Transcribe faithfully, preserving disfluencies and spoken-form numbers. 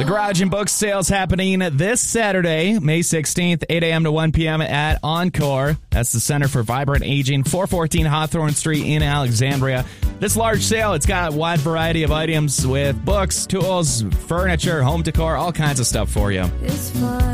Garage and Book Sales happening this Saturday, May sixteenth, eight a.m. to one p.m. at Encore. That's the Center for Vibrant Aging, four fourteen Hawthorne Street in Alexandria. This large sale, it's got a wide variety of items with books, tools, furniture, home decor, all kinds of stuff for you. It's fun.